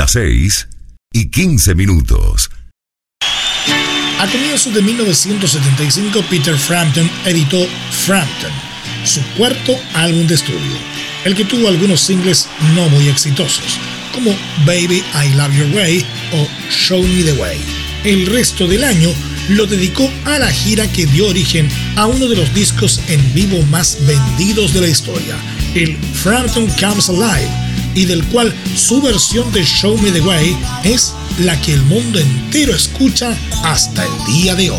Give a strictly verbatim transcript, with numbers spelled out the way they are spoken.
Las seis y quince minutos. A comienzos de mil novecientos setenta y cinco, Peter Frampton editó Frampton, su cuarto álbum de estudio, el que tuvo algunos singles no muy exitosos, como Baby I Love Your Way o Show Me the Way. El resto del año lo dedicó a la gira que dio origen a uno de los discos en vivo más vendidos de la historia, el Frampton Comes Alive, y del cual su versión de Show Me the Way es la que el mundo entero escucha hasta el día de hoy.